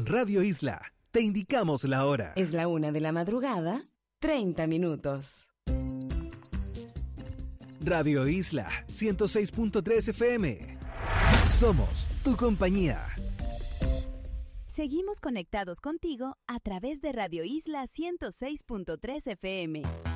Radio Isla, te indicamos la hora. Es la 1 de la madrugada, 30 minutos. Radio Isla 106.3 FM. Somos tu compañía. Seguimos conectados contigo a través de Radio Isla 106.3 FM.